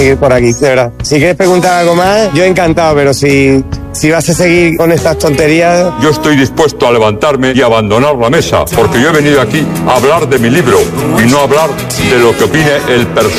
seguir por aquí, de verdad. Si quieres preguntar algo más, yo encantado, pero si vas a seguir con estas tonterías... Yo estoy dispuesto a levantarme y abandonar la mesa, porque yo he venido aquí a hablar de mi libro y no a hablar de lo que opine el personaje